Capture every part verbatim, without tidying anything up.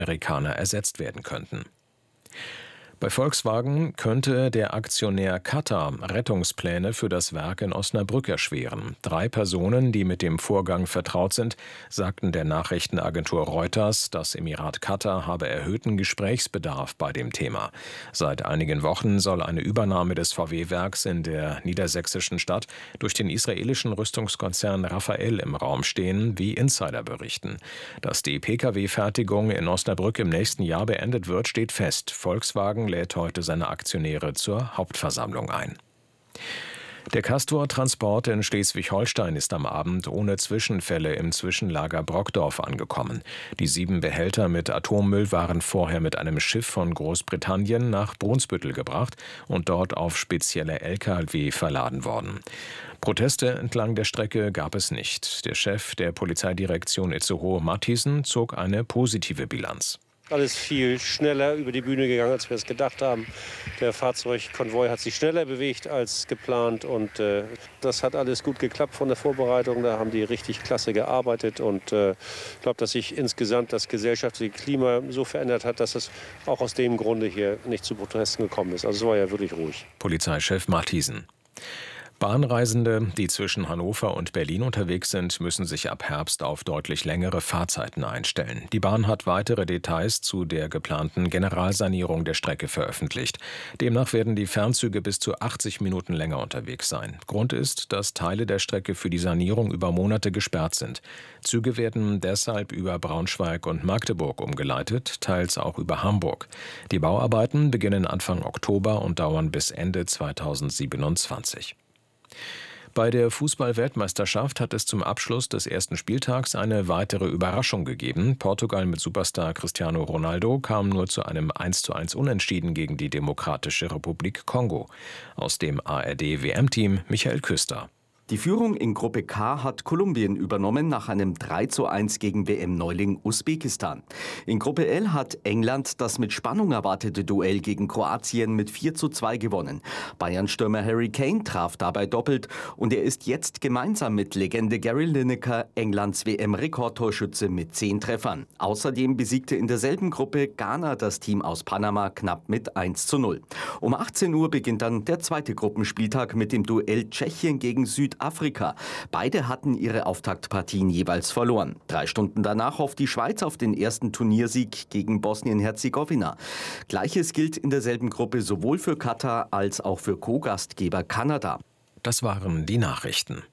Amerikaner ersetzt werden könnten. Bei Volkswagen könnte der Aktionär Qatar Rettungspläne für das Werk in Osnabrück erschweren. Drei Personen, die mit dem Vorgang vertraut sind, sagten der Nachrichtenagentur Reuters, das Emirat Katar habe erhöhten Gesprächsbedarf bei dem Thema. Seit einigen Wochen soll eine Übernahme des V W-Werks in der niedersächsischen Stadt durch den israelischen Rüstungskonzern Rafael im Raum stehen, wie Insider berichten. Dass die Pkw-Fertigung in Osnabrück im nächsten Jahr beendet wird, steht fest. Volkswagen lädt heute seine Aktionäre zur Hauptversammlung ein. Der Castor-Transport in Schleswig-Holstein ist am Abend ohne Zwischenfälle im Zwischenlager Brockdorf angekommen. Die sieben Behälter mit Atommüll waren vorher mit einem Schiff von Großbritannien nach Brunsbüttel gebracht und dort auf spezielle L K W verladen worden. Proteste entlang der Strecke gab es nicht. Der Chef der Polizeidirektion Itzehoe, Mathiesen, zog eine positive Bilanz. Alles viel schneller über die Bühne gegangen, als wir es gedacht haben. Der Fahrzeugkonvoi hat sich schneller bewegt als geplant und äh, das hat alles gut geklappt von der Vorbereitung. Da haben die richtig klasse gearbeitet und äh, ich glaube, dass sich insgesamt das gesellschaftliche Klima so verändert hat, dass es auch aus dem Grunde hier nicht zu Protesten gekommen ist. Also es war ja wirklich ruhig. Polizeichef Mathiesen. Bahnreisende, die zwischen Hannover und Berlin unterwegs sind, müssen sich ab Herbst auf deutlich längere Fahrzeiten einstellen. Die Bahn hat weitere Details zu der geplanten Generalsanierung der Strecke veröffentlicht. Demnach werden die Fernzüge bis zu achtzig Minuten länger unterwegs sein. Grund ist, dass Teile der Strecke für die Sanierung über Monate gesperrt sind. Züge werden deshalb über Braunschweig und Magdeburg umgeleitet, teils auch über Hamburg. Die Bauarbeiten beginnen Anfang Oktober und dauern bis Ende zweitausendsiebenundzwanzig. Bei der Fußball-Weltmeisterschaft hat es zum Abschluss des ersten Spieltags eine weitere Überraschung gegeben. Portugal mit Superstar Cristiano Ronaldo kam nur zu einem eins zu eins Unentschieden gegen die Demokratische Republik Kongo. Aus dem A R D-W M-Team Michael Küster. Die Führung in Gruppe K hat Kolumbien übernommen nach einem drei zu eins gegen W M-Neuling Usbekistan. In Gruppe L hat England das mit Spannung erwartete Duell gegen Kroatien mit vier zu zwei gewonnen. Bayern-Stürmer Harry Kane traf dabei doppelt und er ist jetzt gemeinsam mit Legende Gary Lineker Englands W M-Rekordtorschütze mit zehn Treffern. Außerdem besiegte in derselben Gruppe Ghana das Team aus Panama knapp mit eins zu null. Um achtzehn Uhr beginnt dann der zweite Gruppenspieltag mit dem Duell Tschechien gegen Südafrika. Afrika. Beide hatten ihre Auftaktpartien jeweils verloren. Drei Stunden danach hofft die Schweiz auf den ersten Turniersieg gegen Bosnien-Herzegowina. Gleiches gilt in derselben Gruppe sowohl für Katar als auch für Co-Gastgeber Kanada. Das waren die Nachrichten.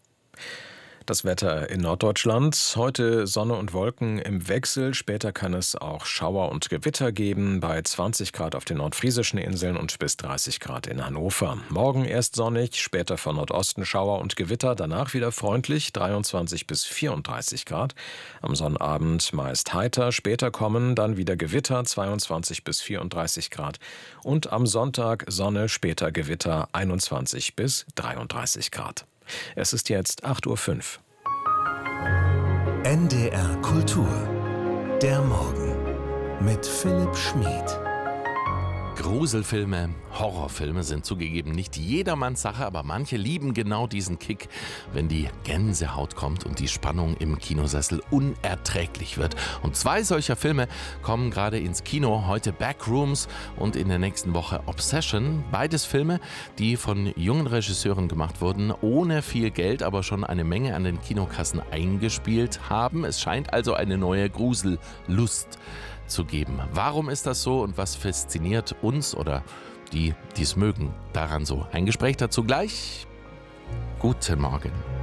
Das Wetter in Norddeutschland. Heute Sonne und Wolken im Wechsel. Später kann es auch Schauer und Gewitter geben. Bei zwanzig Grad auf den nordfriesischen Inseln und bis dreißig Grad in Hannover. Morgen erst sonnig, später von Nordosten Schauer und Gewitter. Danach wieder freundlich, dreiundzwanzig bis vierunddreißig Grad. Am Sonnabend meist heiter. Später kommen dann wieder Gewitter, zweiundzwanzig bis vierunddreißig Grad. Und am Sonntag Sonne, später Gewitter, einundzwanzig bis dreiunddreißig Grad. Es ist jetzt acht Uhr fünf. N D R Kultur. Der Morgen mit Philipp Schmid. Gruselfilme, Horrorfilme sind zugegeben nicht jedermanns Sache, aber manche lieben genau diesen Kick, wenn die Gänsehaut kommt und die Spannung im Kinosessel unerträglich wird. Und zwei solcher Filme kommen gerade ins Kino, heute Backrooms und in der nächsten Woche Obsession. Beides Filme, die von jungen Regisseuren gemacht wurden, ohne viel Geld, aber schon eine Menge an den Kinokassen eingespielt haben. Es scheint also eine neue Grusellust zu geben. Warum ist das so und was fasziniert uns oder die, die es mögen, daran so? Ein Gespräch dazu gleich. Guten Morgen.